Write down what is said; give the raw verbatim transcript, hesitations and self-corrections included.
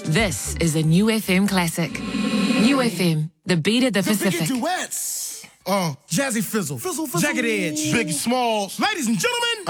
This is a New F M classic. New F M, the beat of the, the Pacific. duets. Uh, Jazzy Fizzle, Fizzle, Fizzle. Jagged Edge, Biggie Smalls. Ladies and gentlemen.